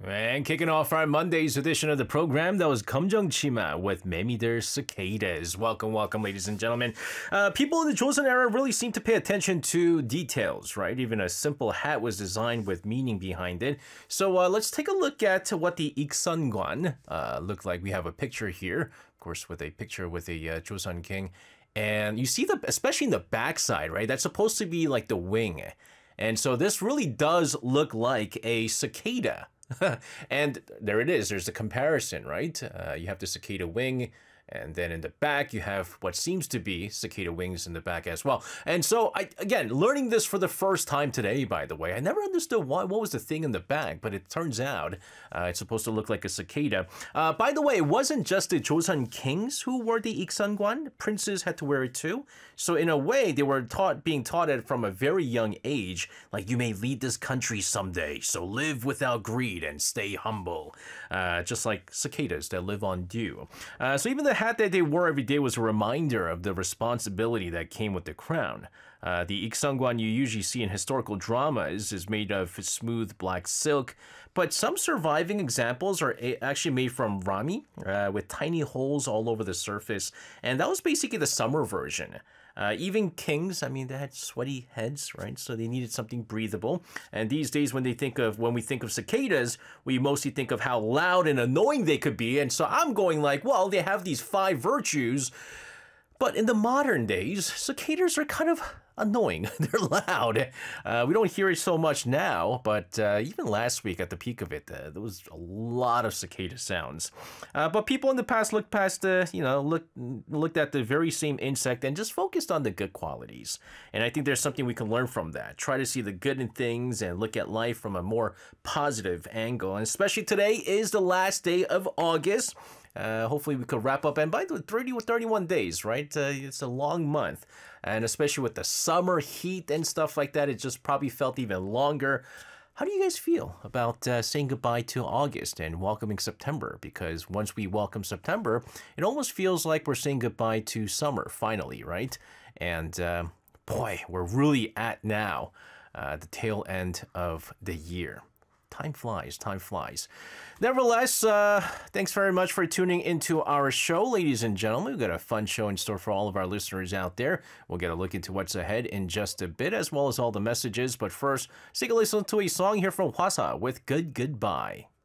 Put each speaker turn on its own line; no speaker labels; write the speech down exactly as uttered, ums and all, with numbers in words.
And kicking off our Monday's edition of the program, that was Chima with Memider Cicadas. Welcome, welcome, ladies and gentlemen. Uh, people in the Joseon era really seem to pay attention to details, right? Even a simple hat was designed with meaning behind it. So uh, let's take a look at what the Ikseongwan uh, looked like. We have a picture here, of course, with a picture with a uh, Joseon king. And you see, the, especially in the backside, right? That's supposed to be like the wing. And so this really does look like a cicada. And there it is. There's the comparison, right? Uh, you have the cicada wing, and then in the back, you have what seems to be cicada wings in the back as well. And so, I again, learning this for the first time today, by the way. I never understood why, what was the thing in the back, but it turns out uh, it's supposed to look like a cicada. Uh, by the way, it wasn't just the Joseon kings who wore the Ikseongwan. Princes had to wear it too. So in a way, they were taught, being taught it from a very young age, like, you may lead this country someday, so live without greed and stay humble. Uh, just like cicadas that live on dew. Uh, so even the hat that they wore every day was a reminder of the responsibility that came with the crown. Uh, the Ikseongwan you usually see in historical dramas is made of smooth black silk, but some surviving examples are actually made from rami, uh, with tiny holes all over the surface, and that was basically the summer version. Uh, even kings, I mean, they had sweaty heads, right? So they needed something breathable. And these days, when they think of when we think of cicadas, we mostly think of how loud and annoying they could be. And so I'm going like, well, they have these five virtues. But in the modern days, cicadas are kind of annoying. They're loud. Uh, we don't hear it so much now, but uh, even last week at the peak of it, uh, there was a lot of cicada sounds. Uh, but people in the past looked past the, you know, looked looked at the very same insect and just focused on the good qualities. And I think there's something we can learn from that. Try to see the good in things and look at life from a more positive angle. And especially today is the last day of August. Uh, hopefully we could wrap up, and by the thirty or thirty-one days, right? Uh, it's a long month, and especially with the summer heat and stuff like that, it just probably felt even longer. How do you guys feel about uh, saying goodbye to August and welcoming September? Because once we welcome September, it almost feels like we're saying goodbye to summer, finally, right? And uh, boy, we're really at now uh, the tail end of the year. Time flies, time flies. Nevertheless, uh, thanks very much for tuning into our show, ladies and gentlemen. We've got a fun show in store for all of our listeners out there. We'll get a look into what's ahead in just a bit, as well as all the messages. But first, let's take a listen to a song here from Hwasa with Good Goodbye.